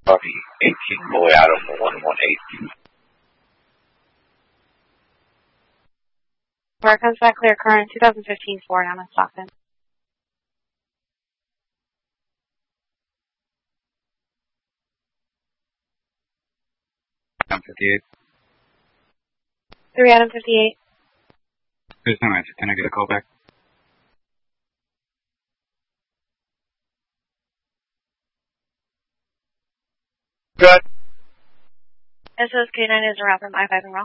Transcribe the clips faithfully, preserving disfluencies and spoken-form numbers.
Copy eighteen Boy out of one one eight. Car comes back clear current twenty fifteen Ford on a Stockton. Adam fifty-eight. three Adam fifty-eight. Who's nine? Can I get a call back? Good. S O S K nine is around from I five and Raw.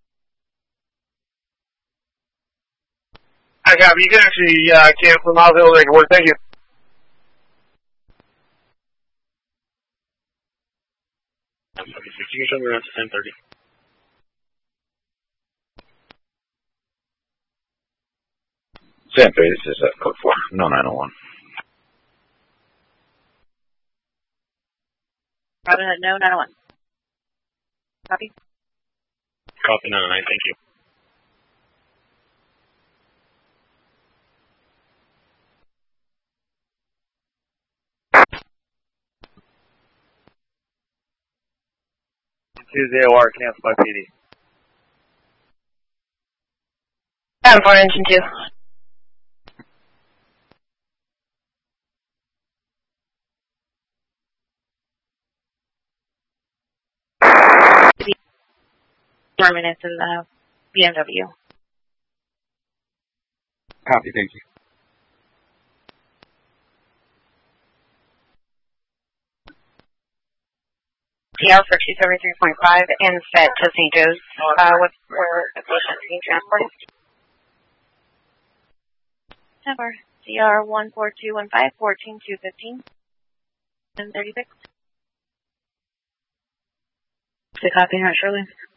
I got you. You can actually uh, cancel miles over there. Work. Thank you. You can show me around to ten thirty. San Fe, this is uh, code four, no nine oh one. Robin, no, nine oh one. Copy. Copy nine oh nine, thank you. Tuesday O R, cancel by P D. Adam four, engine two. Four minutes in the B M W. Copy, thank you. T L for two seventy-three point five and set to Saint Joe's. Uh, what's where the patient being transported? Number C R one four two one five fourteen two fifteen and thirty-six. The copy, not Shirley.